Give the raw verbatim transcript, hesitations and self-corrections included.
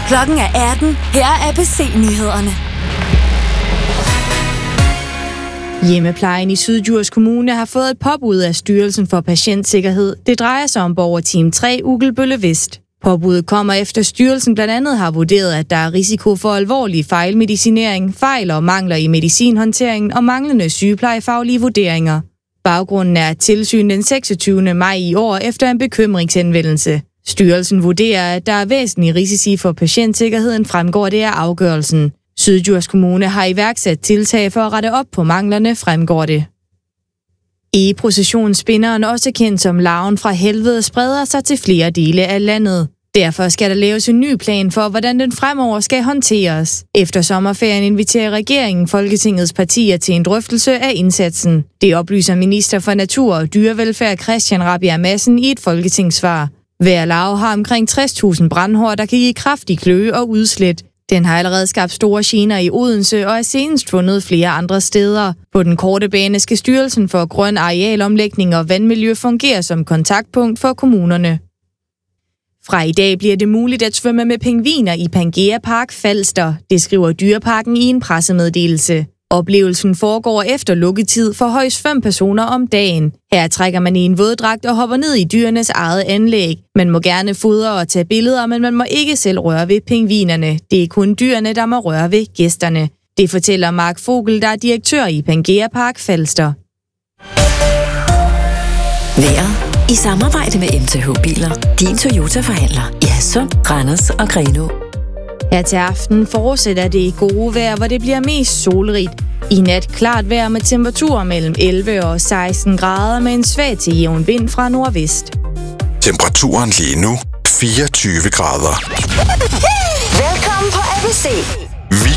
Klokken er atten. Her er A B C-nyhederne. Hjemmeplejen i Syddjurs Kommune har fået et påbud af Styrelsen for Patientsikkerhed. Det drejer sig om borgerteam tre Ugelbølle Vest. Påbuddet kommer efter styrelsen blandt andet har vurderet, at der er risiko for alvorlig fejlmedicinering, fejl og mangler i medicinhåndteringen og manglende sygeplejefaglige vurderinger. Baggrunden er et tilsyn den seksogtyvende maj i år efter en bekymringshenvendelse. Styrelsen vurderer, at der er væsentlige risici for patientsikkerheden, fremgår det af afgørelsen. Syddjurs Kommune har iværksat tiltag for at rette op på manglerne, fremgår det. E-processionsspinderen, også kendt som larven fra helvede, spreder sig til flere dele af landet. Derfor skal der laves en ny plan for, hvordan den fremover skal håndteres. Efter sommerferien inviterer regeringen Folketingets partier til en drøftelse af indsatsen. Det oplyser minister for Natur og Dyrevelfærd Christian Rabjerg Madsen i et folketingssvar. Hver larve har omkring tres tusind brandhår, der kan give kraftig kløe og udslæt. Den har allerede skabt store gener i Odense og er senest fundet flere andre steder. På den korte bane skal Styrelsen for Grøn Arealomlægning og Vandmiljø fungere som kontaktpunkt for kommunerne. Fra i dag bliver det muligt at svømme med pingviner i Pangea Park Falster, det skriver Dyreparken i en pressemeddelelse. Oplevelsen foregår efter lukketid for højst fem personer om dagen. Her trækker man i en våddragt og hopper ned i dyrenes eget anlæg. Man må gerne fodre og tage billeder, men man må ikke selv røre ved pingvinerne. Det er kun dyrene, der må røre ved gæsterne. Det fortæller Mark Fogel, der er direktør i Pangea Park Falster. Vejret i samarbejde med M T H Biler. Din Toyota-forhandler i Hadsund, Randers og Grenaa. Her til aften fortsætter det gode vejr, hvor det bliver mest solrigt. I nat klart vejr med temperaturer mellem elleve og seksten grader med en svag til jævn vind fra nordvest. Temperaturen lige nu fireogtyve grader. Velkommen på A B C.